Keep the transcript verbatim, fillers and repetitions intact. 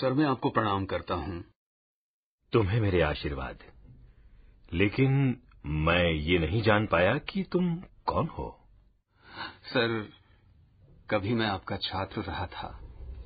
Sir, मैं आपको प्रणाम करता हूं। तुम्हें मेरे आशीर्वाद। लेकिन मैं ये नहीं जान पाया कि तुम कौन हो। सर, कभी मैं आपका छात्र रहा था,